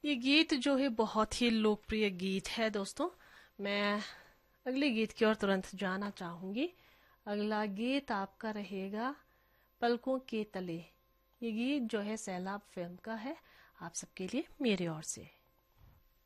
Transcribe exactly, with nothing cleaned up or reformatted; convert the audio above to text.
ये गीत जो है बहुत ही लोकप्रिय गीत है दोस्तों। मैं अगले गीत की ओर तुरंत जाना चाहूंगी। अगला गीत आपका रहेगा पलकों के तले। ये गीत जो है सैलाब फिल्म का है। आप सबके लिए मेरी ओर से।